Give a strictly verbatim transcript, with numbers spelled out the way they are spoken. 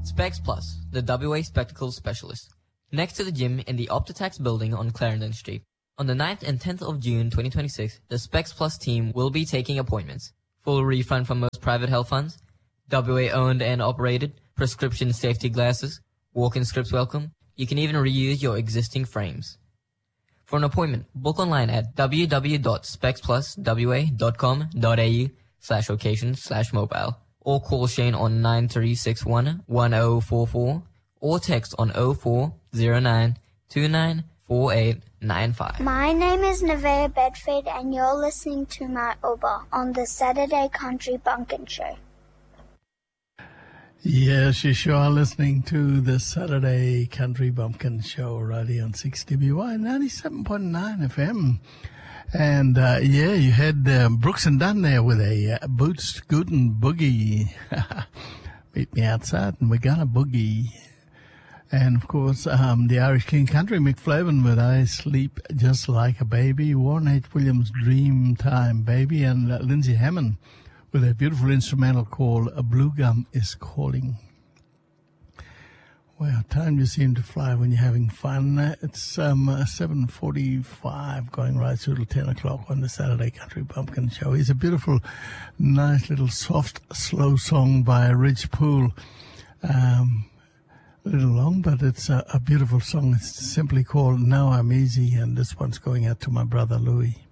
Specs Plus, the W A Spectacles Specialist. Next to the gym in the Optitax building on Clarendon Street. On the ninth and tenth of June twenty twenty-six, the Specs Plus team will be taking appointments. Full refund from most private health funds, W A owned and operated, prescription safety glasses, walk-in scripts welcome. You can even reuse your existing frames. For an appointment, book online at w w w dot specs plus w a dot com dot a u slash location slash mobile or call Shane on nine three six one one zero four four or text on zero four zero nine two nine four eight nine five. My name is Nevaeh Bedford and you're listening to my Uber on the Saturday Country Bumpkin Show. Yes, you sure are listening to the Saturday Country Bumpkin Show right here on six W Y ninety-seven point nine F M. And, uh, yeah, you had uh, Brooks and Dunn there with a uh, Boots Scootin' Boogie. Meet me outside and we're gonna boogie. And, of course, um, the Irish King Country, Mick Flavin with I Sleep Just Like a Baby, Warren H. Williams' Dream Time Baby, and uh, Lindsay Hammond with a beautiful instrumental called A Blue Gum Is Calling. Well, time just seems to fly when you're having fun. It's um, uh, seven forty-five, going right through till ten o'clock on the Saturday Country Bumpkin Show. It's a beautiful, nice little soft, slow song by Rich Poole. Um, a little long, but it's a, a beautiful song. It's simply called Now I'm Easy, and this one's going out to my brother Louis.